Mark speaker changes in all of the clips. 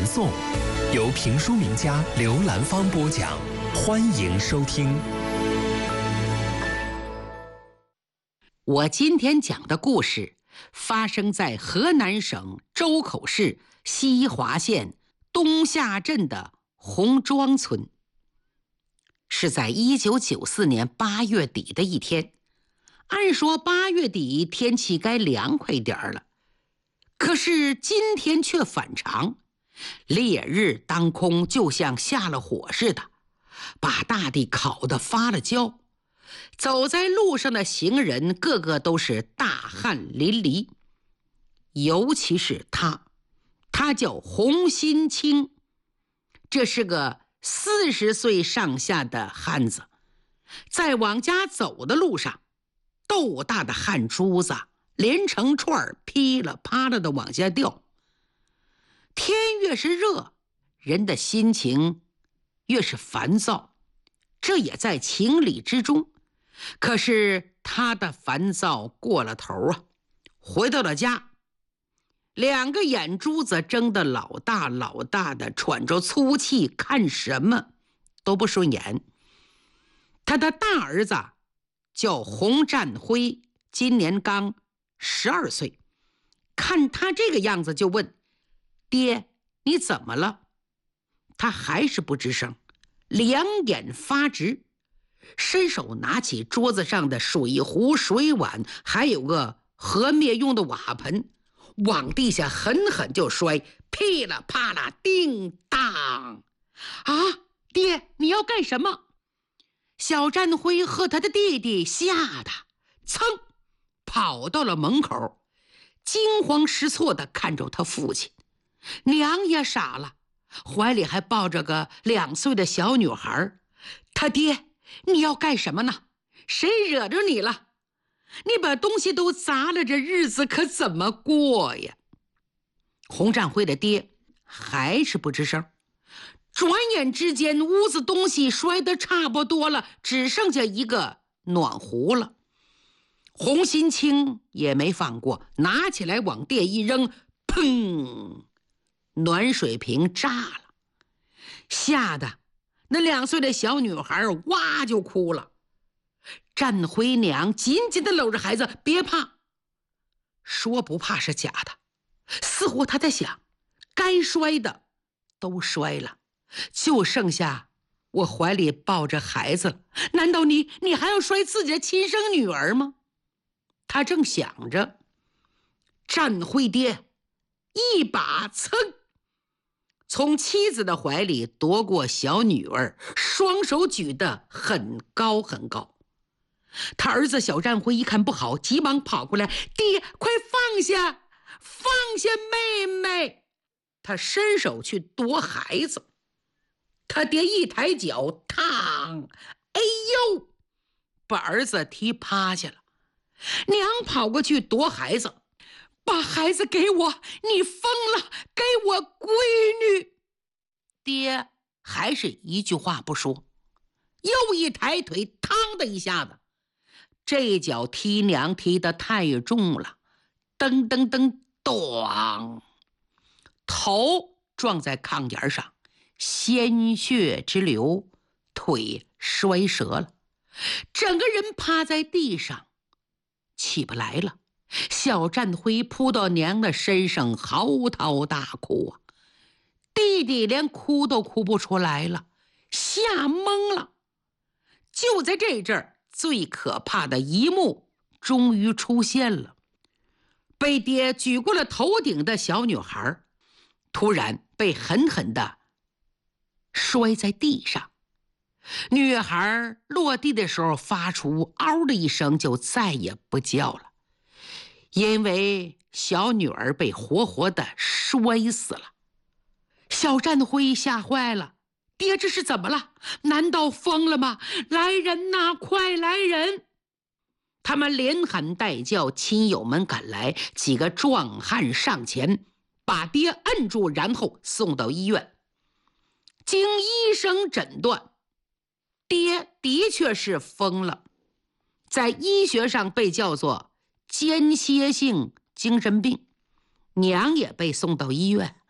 Speaker 1: 颂，由评书名家刘兰芳播讲，欢迎收听。
Speaker 2: 我今天讲的故事发生在河南省周口市西华县东夏镇的红庄村，是在1994年8月底的一天。按说8月底天气该凉快点儿了，可是今天却反常，烈日当空，就像下了火似的，把大地烤得发了焦。走在路上的行人个个都是大汗淋漓，尤其是他叫洪新清，这是个40岁上下的汉子，在往家走的路上，豆大的汗珠子连成串噼里啪啦的往下掉。天越是热，人的心情越是烦躁，这也在情理之中。可是他的烦躁过了头啊，回到了家，两个眼珠子睁得老大老大的，喘着粗气，看什么都不顺眼。他的大儿子叫洪占辉，今年刚12岁，看他这个样子就问：爹，你怎么了？他还是不吱声，两眼发直，伸手拿起桌子上的水壶、水碗，还有个和面用的瓦盆，往地下狠狠就摔，噼里啪啦，叮当！啊，爹，你要干什么？小占辉和他的弟弟吓得噌跑到了门口，惊慌失措地看着他父亲。娘也傻了，怀里还抱着个2岁的小女孩。他爹，你要干什么呢？谁惹着你了？你把东西都砸了，这日子可怎么过呀？洪占辉的爹还是不吱声。转眼之间，屋子东西摔得差不多了，只剩下一个暖壶了。洪新清也没放过，拿起来往地一扔，砰！暖水瓶炸了，吓得那2岁的小女孩哇就哭了。占辉娘紧紧地搂着孩子，别怕，说不怕是假的。似乎他在想，该摔的都摔了，就剩下我怀里抱着孩子了。难道你还要摔自己的亲生女儿吗？他正想着，占辉爹一把噌从妻子的怀里夺过小女儿，双手举得很高很高。他儿子小占辉一看不好，急忙跑过来：爹，快放下，放下妹妹！他伸手去夺孩子，他爹一抬脚，嘡，哎呦，把儿子踢趴下了。娘跑过去夺孩子，把孩子给我，你疯了，给我闺女！爹还是一句话不说，又一抬腿，嘡的一下子，这脚踢娘踢得太重了，噔噔噔，咚，头撞在炕沿上，鲜血直流，腿摔折了，整个人趴在地上起不来了。小占辉扑到娘的身上，嚎啕大哭啊！弟弟连哭都哭不出来了，吓懵了。就在这阵儿，最可怕的一幕终于出现了。被爹举过了头顶的小女孩突然被狠狠地摔在地上。女孩落地的时候发出嗷的一声，就再也不叫了，因为小女儿被活活的摔死了。小占辉吓坏了，爹，这是怎么了？难道疯了吗？来人呐，快来人！他们连喊带叫，亲友们赶来，几个壮汉上前把爹摁住，然后送到医院。经医生诊断，爹的确是疯了，在医学上被叫做间歇性精神病。娘也被送到医院，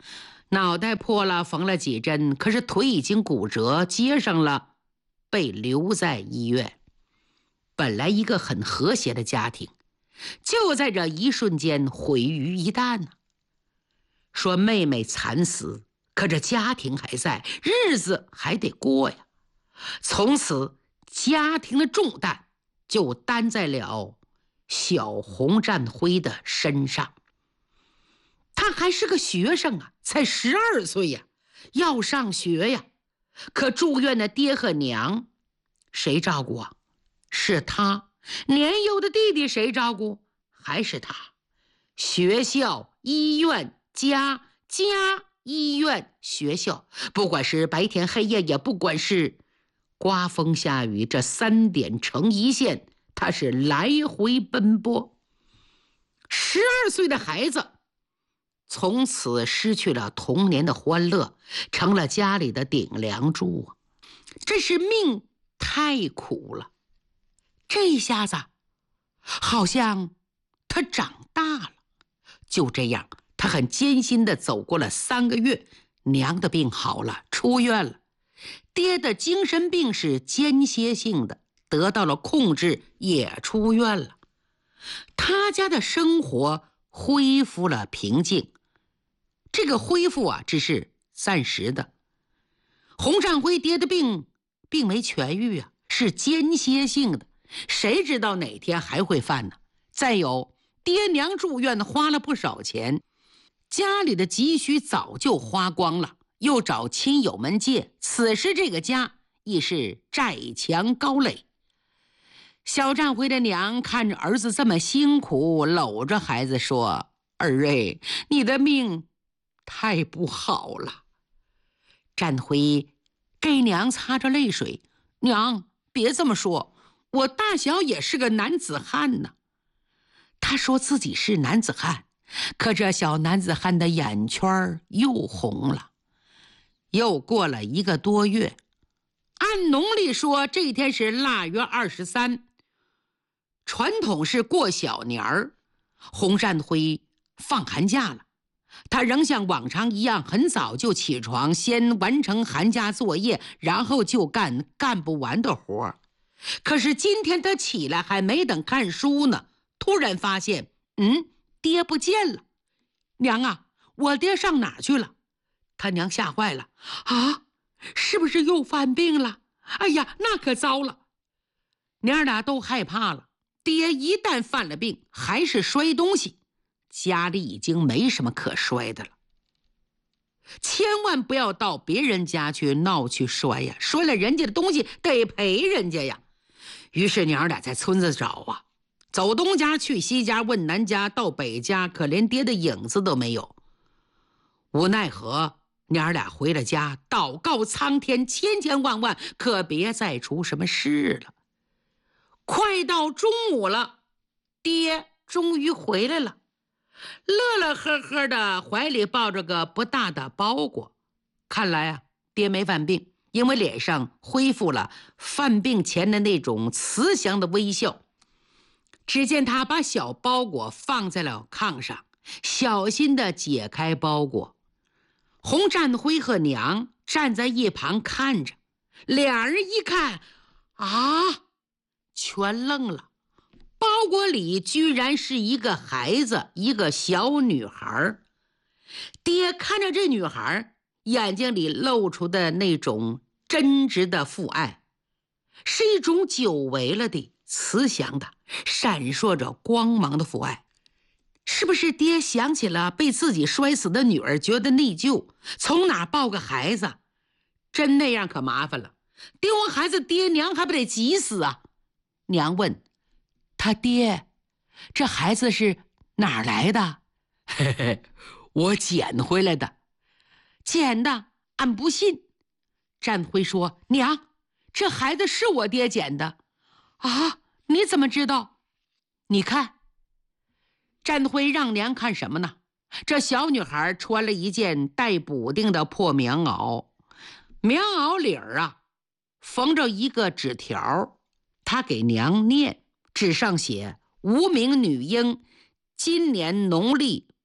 Speaker 2: 脑袋破了，缝了几针，可是腿已经骨折，接上了，被留在医院。本来一个很和谐的家庭，就在这一瞬间毁于一旦呢。说妹妹惨死，可这家庭还在，日子还得过呀。从此家庭的重担就担在了小洪占辉的身上。他还是个学生啊，才12岁呀，要上学呀。可住院的爹和娘谁照顾啊？是他。年幼的弟弟谁照顾？还是他。学校、医院、家、医院、学校，不管是白天黑夜，也不管是刮风下雨，这3点成一线，他是来回奔波。12岁的孩子从此失去了童年的欢乐，成了家里的顶梁柱啊！这是命太苦了。这下子好像他长大了。就这样，他很艰辛地走过了3个月，娘的病好了，出院了。爹的精神病是间歇性的，得到了控制，也出院了。他家的生活恢复了平静。这个恢复啊，只是暂时的。洪占辉爹的病并没痊愈啊，是间歇性的，谁知道哪天还会犯呢？再有，爹娘住院花了不少钱，家里的急需早就花光了，又找亲友们借，此时这个家已是债墙高垒。小占辉的娘看着儿子这么辛苦，搂着孩子说：“儿哎，你的命太不好了。”占辉给娘擦着泪水：“娘，别这么说，我大小也是个男子汉呢。”他说自己是男子汉，可这小男子汉的眼圈又红了。又过了1个多月，按农历说这天是腊月23，传统是过小年儿。洪占辉放寒假了，他仍像往常一样很早就起床，先完成寒假作业，然后就干不完的活。可是今天他起来还没等看书呢，突然发现爹不见了。娘啊，我爹上哪去了？他娘吓坏了啊，是不是又犯病了？哎呀，那可糟了。娘俩都害怕了，爹一旦犯了病，还是摔东西，家里已经没什么可摔的了。千万不要到别人家去闹去摔呀，摔了人家的东西得赔人家呀。于是娘俩在村子找啊，走东家去西家，问南家到北家，可连爹的影子都没有。无奈何，娘俩回了家，祷告苍天，千千万万可别再出什么事了。快到中午了，爹终于回来了，乐乐呵呵的，怀里抱着个不大的包裹。看来啊，爹没犯病，因为脸上恢复了犯病前的那种慈祥的微笑。只见他把小包裹放在了炕上，小心地解开包裹。洪占辉和娘站在一旁看着，俩人一看啊，全愣了。包裹里居然是一个孩子，一个小女孩。爹看着这女孩，眼睛里露出的那种真挚的父爱，是一种久违了的慈祥的闪烁着光芒的父爱。是不是爹想起了被自己摔死的女儿，觉得内疚，从哪抱个孩子？真那样可麻烦了，丢完孩子，爹娘还不得急死啊？娘问他爹，这孩子是哪儿来的？嘿嘿，我捡回来的。捡的？俺不信。占辉说，娘，这孩子是我爹捡的。啊，你怎么知道？你看。占辉让娘看什么呢？这小女孩穿了一件带补丁的破棉袄，棉袄里啊缝着一个纸条，她给娘念，纸上写：无名女婴，今年农历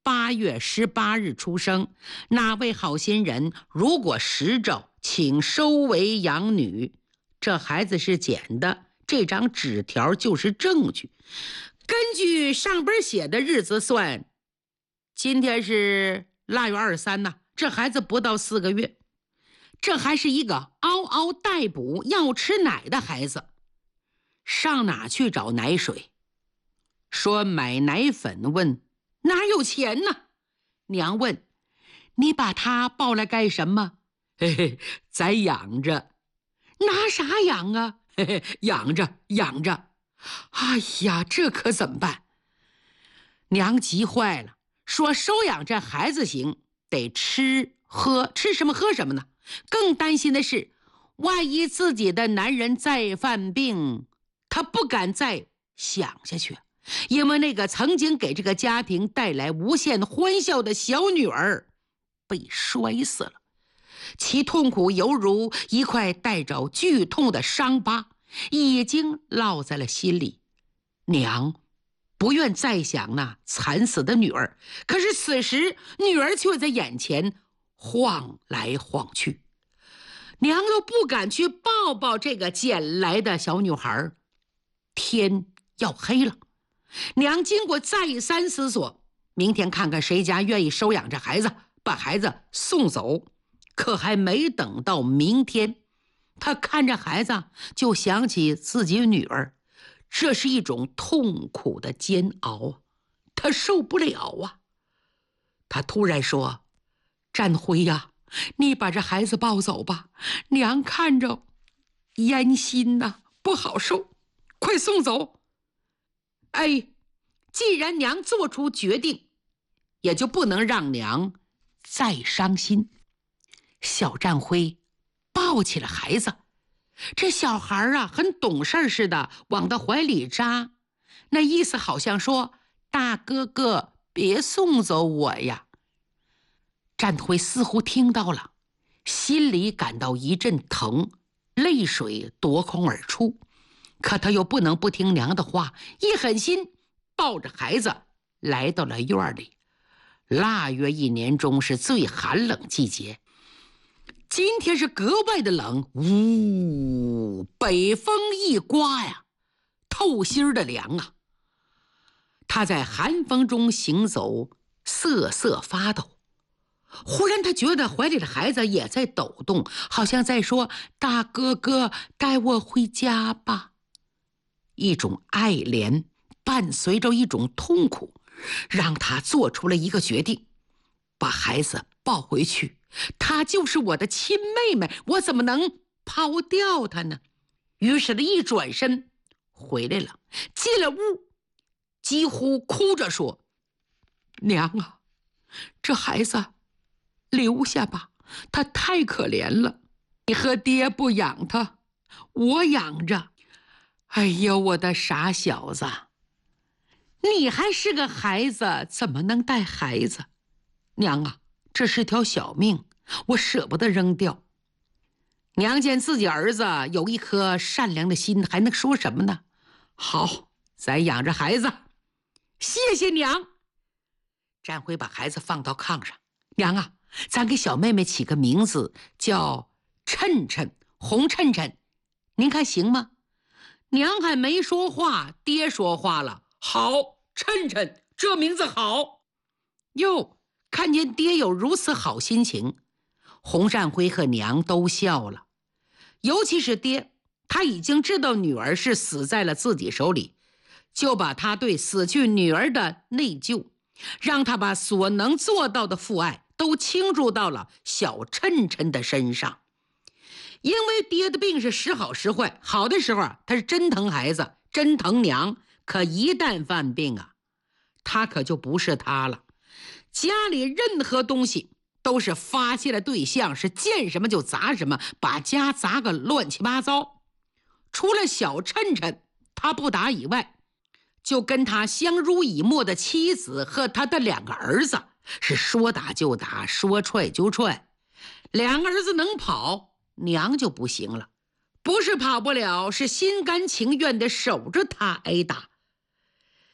Speaker 2: 8月18日出生，那位好心人如果实照，请收为养女。这孩子是捡的，这张纸条就是证据。根据上边写的日子算，今天是腊月23呐，这孩子不到4个月。这还是一个嗷嗷待哺要吃奶的孩子，上哪去找奶水？说买奶粉，问哪有钱呢？娘问你把他抱来干什么？嘿嘿，咱养着。拿啥养啊？嘿嘿，养着。哎呀，这可怎么办？娘急坏了，说收养这孩子行，得吃喝，吃什么喝什么呢？更担心的是，万一自己的男人再犯病，她不敢再想下去，因为那个曾经给这个家庭带来无限欢笑的小女儿被摔死了，其痛苦犹如一块带着剧痛的伤疤，已经烙在了心里。娘不愿再想那惨死的女儿，可是此时女儿却在眼前晃来晃去，娘都不敢去抱抱这个捡来的小女孩。天要黑了，娘经过再三思索，明天看看谁家愿意收养这孩子，把孩子送走。可还没等到明天，她看着孩子就想起自己女儿，这是一种痛苦的煎熬，她受不了啊。她突然说：占辉呀，你把这孩子抱走吧，娘看着烟心呐，不好受，快送走。哎，既然娘做出决定，也就不能让娘再伤心。小占辉抱起了孩子，这小孩啊很懂事似的往他怀里扎，那意思好像说：大哥哥别送走我呀。占辉似乎听到了，心里感到一阵疼，泪水夺空而出。可他又不能不听娘的话，一狠心抱着孩子来到了院里。腊月1年中是最寒冷季节，今天是格外的冷，呜，北风一刮呀，透心的凉啊。他在寒风中行走，瑟瑟发抖。忽然他觉得怀里的孩子也在抖动，好像在说：大哥哥带我回家吧。一种爱怜伴随着一种痛苦，让他做出了一个决定，把孩子抱回去。她就是我的亲妹妹，我怎么能抛掉她呢？于是他一转身回来了，进了屋，几乎哭着说：娘啊，这孩子留下吧，他太可怜了，你和爹不养他，我养着。哎呦，我的傻小子，你还是个孩子，怎么能带孩子？娘啊，这是条小命，我舍不得扔掉。娘见自己儿子有一颗善良的心，还能说什么呢？好，咱养着孩子，谢谢娘。占辉把孩子放到炕上，娘啊，咱给小妹妹起个名字，叫趁趁，红趁趁，您看行吗？娘还没说话，爹说话了：好，趁趁，这名字好。哟，看见爹有如此好心情，洪占辉和娘都笑了。尤其是爹，他已经知道女儿是死在了自己手里，就把他对死去女儿的内疚，让他把所能做到的父爱都倾注到了小趁趁的身上。因为爹的病是时好时坏，好的时候他是真疼孩子，真疼娘，可一旦犯病啊，他可就不是他了。家里任何东西都是发泄的对象，是见什么就砸什么，把家砸个乱七八糟。除了小趁趁他不打以外，就跟他相濡以沫的妻子和他的2个儿子是说打就打，说踹就踹。2个儿子能跑，娘就不行了，不是跑不了，是心甘情愿地守着他挨打。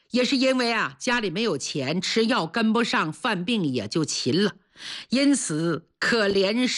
Speaker 2: 也是因为家里没有钱，吃药跟不上，犯病也就勤了，因此可怜